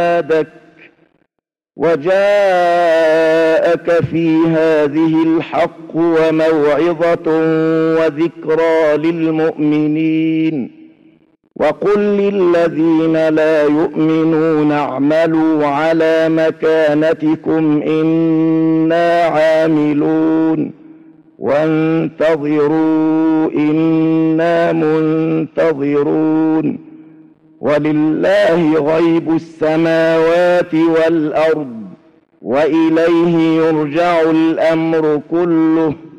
وجاءك في هذه الحق وموعظة وذكرى للمؤمنين. وقل للذين لا يؤمنون اعملوا على مكانتكم إنا عاملون وانتظروا إنا منتظرون. ولله غيب السماوات والأرض وإليه يرجع الأمر كله